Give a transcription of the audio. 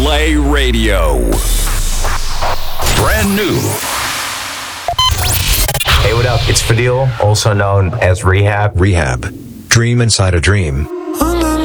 Play Radio. Brand new. Hey, what up? It's Fadil, also known as Rehab. Rehab. Dream inside a dream.